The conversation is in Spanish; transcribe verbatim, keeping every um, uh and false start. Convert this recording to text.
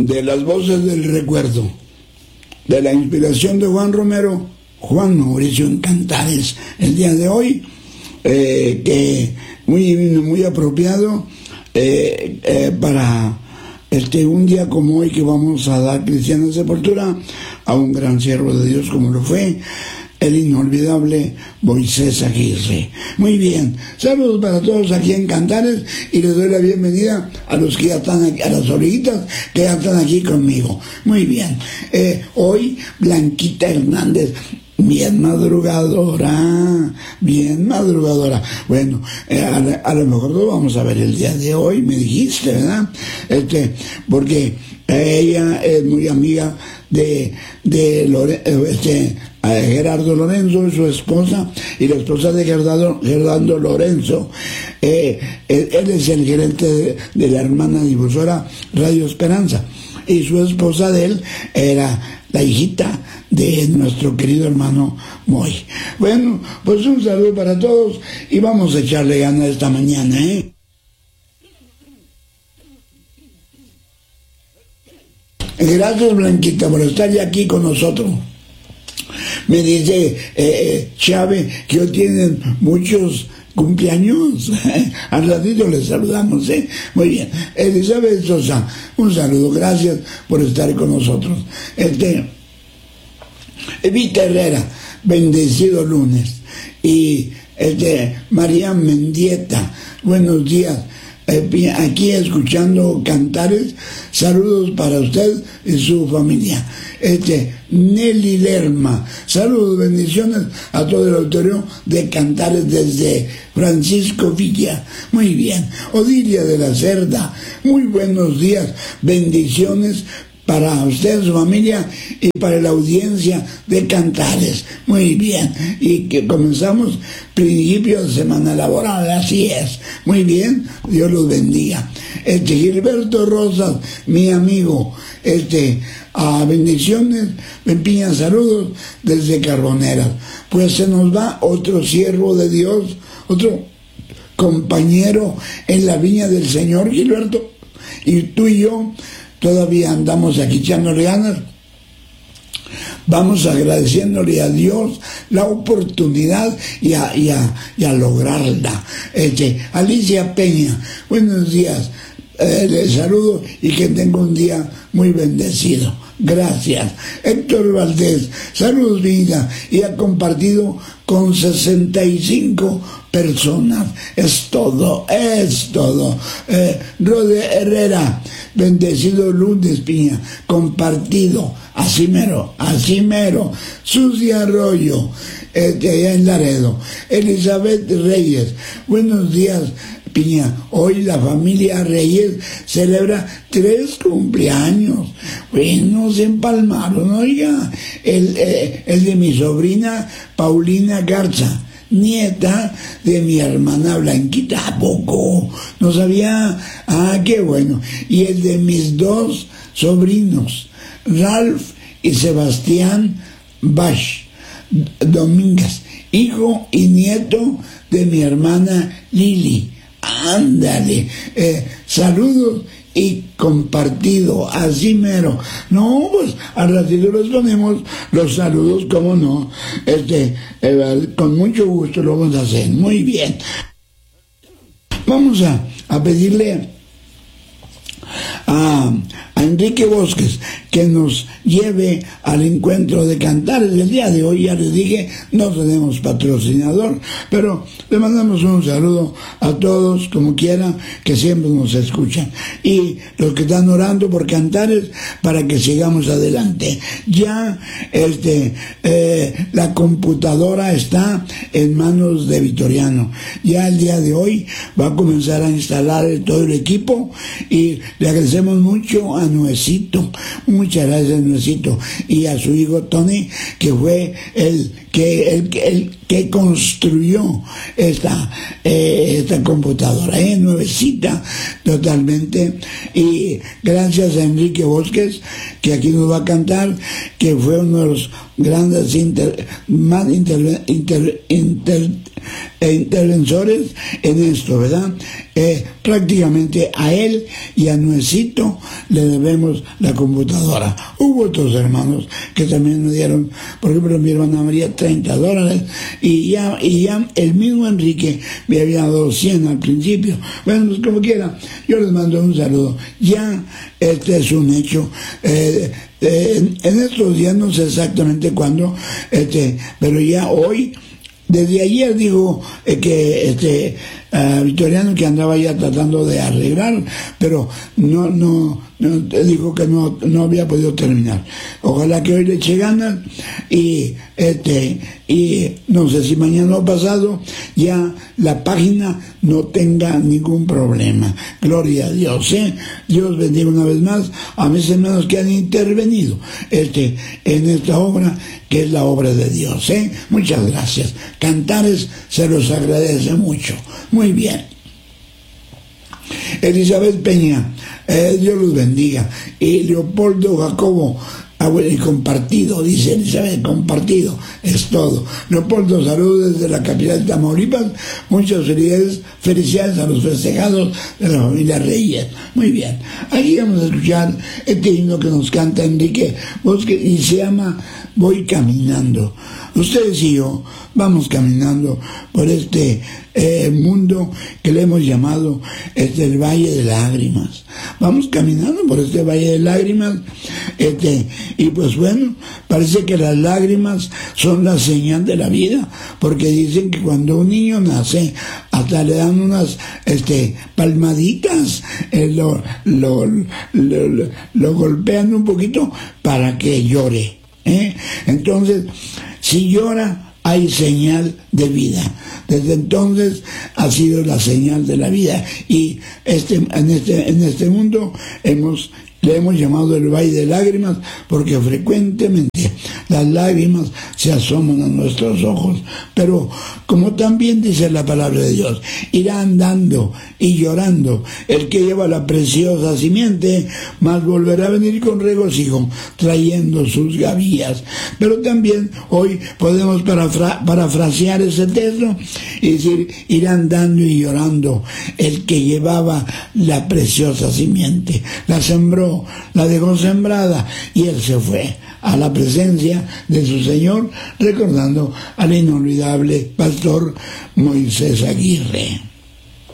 de las voces del recuerdo, de la inspiración de Juan Romero, Juan Mauricio en Cantares, el día de hoy, eh, que muy, muy apropiado eh, eh, para este un día como hoy, que vamos a dar cristiana sepultura a un gran siervo de Dios como lo fue el inolvidable Moisés Aguirre. Muy bien, saludos para todos aquí en Cantares, y les doy la bienvenida a los que ya están aquí, a las orejitas que ya están aquí conmigo. Muy bien, eh, hoy Blanquita Hernández, bien madrugadora, bien madrugadora. Bueno, eh, a, a lo mejor lo vamos a ver el día de hoy, me dijiste, ¿verdad? Este, porque ella es muy amiga de, de Lore, este, Gerardo Lorenzo, su esposa, y la esposa de Gerardo, Gerardo Lorenzo. Eh, él, él es el gerente de, de la hermana difusora Radio Esperanza, y su esposa de él era la hijita de nuestro querido hermano Moy. Bueno, pues un saludo para todos y vamos a echarle ganas esta mañana, ¿eh? Gracias, Blanquita, por estar ya aquí con nosotros. Me dice eh, Chávez que hoy tienen muchos cumpleaños. Al ratito les saludamos, ¿eh? Muy bien. Elizabeth Sosa, un saludo, gracias por estar con nosotros. Este, Evita Herrera, bendecido lunes. Y este, María Mendieta, buenos días. Eh, aquí escuchando Cantares, saludos para usted y su familia. Este, Nelly Lerma, saludos, bendiciones a todo el auditorio de Cantares desde Francisco Villa. Muy bien. Odilia de la Cerda, muy buenos días, bendiciones para usted, su familia, y para la audiencia de Cantares. Muy bien. Y que comenzamos principio de semana laboral, así es. Muy bien, Dios los bendiga. Este, Gilberto Rosas, mi amigo, este, a bendiciones, Pempiña, saludos desde Carboneras. Pues se nos va otro siervo de Dios, otro compañero en la viña del Señor, Gilberto, y tú y yo todavía andamos aquí echándole ganas. Vamos agradeciéndole a Dios la oportunidad y a, y a, y a lograrla. Este, Alicia Peña, buenos días, eh, les saludo y que tenga un día muy bendecido. Gracias. Héctor Valdés, saludos, vida, y ha compartido con sesenta y cinco personas. Es todo, es todo. Eh, Rode Herrera, bendecido lunes, Piña, compartido, así mero, así mero. Susi Arroyo, este, allá en Laredo. Elizabeth Reyes, buenos días, Piña. Hoy la familia Reyes celebra tres cumpleaños. Bueno, se empalmaron, oiga. El, eh, el de mi sobrina Paulina Garza, nieta de mi hermana Blanquita. ¿A poco? No sabía. Ah, qué bueno. Y el de mis dos sobrinos, Ralph y Sebastián Bash Domínguez, hijo y nieto de mi hermana Lili. Ándale, eh, saludos y compartido, así mero. No, pues al ratito les ponemos los saludos, como no. Este, eh, con mucho gusto lo vamos a hacer. Muy bien. Vamos a, a pedirle a, a Enrique Bosques que nos lleve al encuentro de Cantares. El día de hoy, ya les dije, no tenemos patrocinador, pero le mandamos un saludo a todos, como quiera, que siempre nos escuchan, y los que están orando por Cantares para que sigamos adelante. Ya este eh, la computadora está en manos de Vitoriano. Ya el día de hoy va a comenzar a instalar todo el equipo, y le agradecemos mucho a Nuecito, muchas gracias, Nuecito, y a su hijo Tony, que fue el que el, el que construyó esta, eh, esta computadora, ¿eh? nuevecita totalmente. Y gracias a Enrique Bosques, que aquí nos va a cantar, que fue uno de los grandes inter, más inter, inter, inter, eh, interventores en esto, ¿verdad? Eh, prácticamente a él y a Nuecito le debemos la computadora. Hubo otros hermanos que también me dieron, por ejemplo, mi hermana María, treinta dólares, y ya, y ya el mismo Enrique me había dado cien al principio. Bueno, pues como quiera, yo les mando un saludo. Ya este es un hecho. Eh, eh, en, en estos días, no sé exactamente cuándo, este, pero ya hoy, desde ayer digo eh, que este uh, Victoriano, que andaba ya tratando de arreglar, pero no, no, no dijo que no, no había podido terminar. Ojalá que hoy le eche ganas y este y no sé si mañana o pasado ya la página no tenga ningún problema. Gloria a Dios, ¿eh? Dios bendiga una vez más a mis hermanos que han intervenido este en esta obra, que es la obra de Dios, ¿eh? Muchas gracias. Cantares se los agradece mucho. Muy bien. Elizabeth Peña, eh, Dios los bendiga. Y Leopoldo Jacobo, abuelo, y compartido, dice Elizabeth, compartido, es todo. Leopoldo, saludos desde la capital de Tamaulipas. Muchas felicidades, felicidades a los festejados de la familia Reyes. Muy bien. Aquí vamos a escuchar este himno que nos canta Enrique Bosque y se llama Voy Caminando. Ustedes y yo vamos caminando por este eh, mundo que le hemos llamado este, el Valle de Lágrimas. Vamos caminando por este Valle de Lágrimas, este, y pues bueno, parece que las lágrimas son la señal de la vida, porque dicen que cuando un niño nace, hasta le dan unas este, palmaditas, eh, lo, lo, lo, lo, lo golpean un poquito para que llore. ¿Eh? Entonces, si llora, hay señal de vida. Desde entonces ha sido la señal de la vida. Y este, en, este, en este mundo hemos, le hemos llamado el Valle de Lágrimas, porque frecuentemente las lágrimas se asoman a nuestros ojos. Pero como también dice la palabra de Dios, irá andando y llorando el que lleva la preciosa simiente, mas volverá a venir con regocijo, trayendo sus gavillas. Pero también hoy podemos parafra parafrasear ese texto y decir, irá andando y llorando el que llevaba la preciosa simiente. La sembró, la dejó sembrada y él se fue a la presencia de su Señor, recordando al inolvidable pastor Moisés Aguirre.